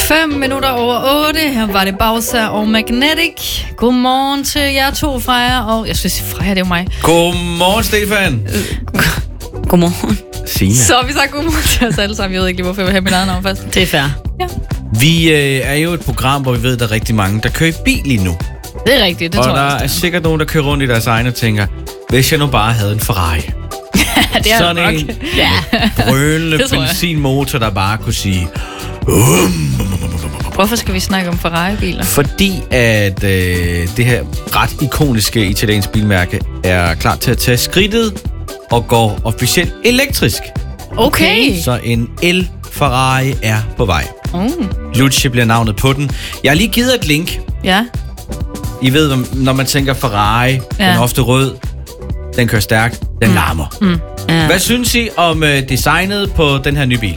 5 minutter over 8. Her var det Bowser og Magnetic. Godmorgen til jer to, Freja. Og jeg skal sige Freja, det er jo mig. Godmorgen, Stefan. Godmorgen. Signe. Så har vi sagt godmorgen til os alle sammen. Jeg ved ikke lige, hvorfor jeg vil have mit eget navn først. Det er fair. Ja. Vi er jo et program, hvor vi ved, at der er rigtig mange, der kører i bil lige nu. Det er rigtigt, det og tror jeg. Og der er sikkert nogen, der kører rundt i deres egne og tænker, hvis jeg nu bare havde en Ferrari. Det er sådan en brølende benzinmotor, der bare kunne sige... Hvorfor skal vi snakke om Ferrari-biler? Fordi at det her ret ikoniske italienske bilmærke er klar til at tage skridtet og går officielt elektrisk. Okay. Så en el-Ferrari er på vej. Luce bliver navnet på den. Jeg har lige givet et link. Ja. I ved, når man tænker Ferrari, den er ofte rød, den kører stærkt, den larmer. Ja. Hvad synes I om designet på den her nye bil?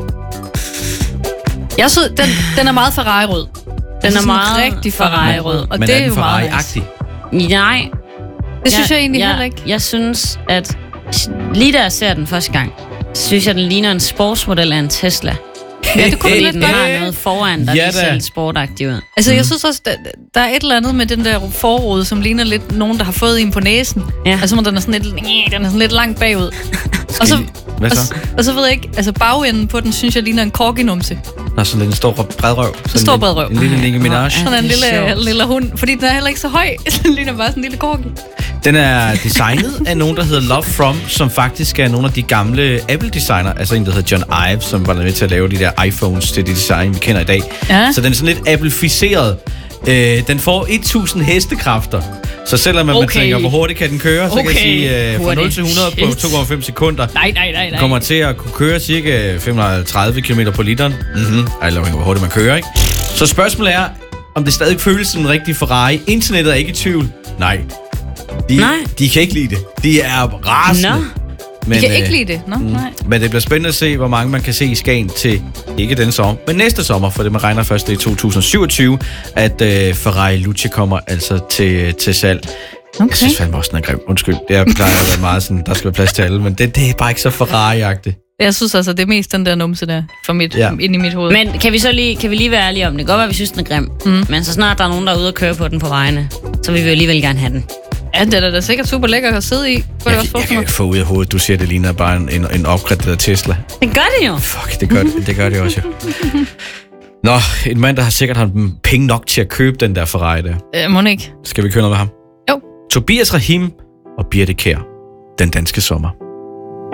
Jeg synes, den er meget Ferrari-rød. Den er meget rigtig Ferrari-rød. Og men det er er den jo meget Ferrari-agtig? Nej. Det synes jeg egentlig heller ikke. Jeg synes, at lige da jeg ser den første gang, synes jeg, den ligner en sportsmodel af en Tesla. Ja, det kunne Fordi lidt den godt. har noget foran, der lige ser lidt sportagtigt ud. Altså, jeg synes også, der er et eller andet med den der forrude, som ligner lidt nogen, der har fået en på næsen. Ja. Altså, den er sådan lidt langt bagud. Og så, Hvad så? og så ved jeg ikke, altså bagenden på den, synes jeg ligner en korginumse. Nå, sådan en stor bredrøv. En stor bredrøv. En lille Nicki Minaj. Sådan en lille hund, fordi den er heller ikke så høj. Den ligner bare sådan en lille korgi. Den er designet af nogen, der hedder Love From, som faktisk er nogle af de gamle Apple-designer. Altså en, der hedder John Ive, som var med til at lave de der iPhones til det design, vi kender i dag. Ja. Så den er sådan lidt Apple-ficeret. Den får 1000 hestekræfter. Så selvom man tænker, hvor hurtigt kan den køre, så kan jeg sige fra 0 til 100 på 2,5 sekunder. Nej. Kommer til at kunne køre cirka 530 km på literen. Eller hvor hurtigt man kører, ikke? Så spørgsmålet er, om det stadig føles som en rigtig Ferrari. Internettet er ikke i tvivl. Nej. De kan ikke lide det. De er rasende. Men, de kan ikke lide det. Nej. Men det bliver spændende at se, hvor mange man kan se i Skagen til, ikke den sommer, men næste sommer, for det man regner først i 2027, at Ferrari Luce kommer altså til salg. Okay. Jeg synes fandme også, den er grim. Undskyld, det plejer at være meget sådan, der skal være plads til alle, men det er bare ikke så Ferrari-agtigt. Jeg synes altså, det er mest den der numse der, ind i mit hoved. Men kan vi lige være ærlige om det? Det kan godt være, vi synes, den er grim. Men så snart der er nogen, der er ude og køre på den på vejene, så vil vi alligevel gerne have den. Ja, det er da sikkert super lækker at sidde i. Jeg kan ikke få ud af hovedet, du siger, det ligner bare en opgraderet Tesla. Det gør det jo. Fuck, det gør det også jo. Nå, en mand, der har sikkert har penge nok til at købe den der Ferrari der. Må ikke. Skal vi køre noget med ham? Jo. Tobias Rahim og Birte Kjær. Den danske sommer.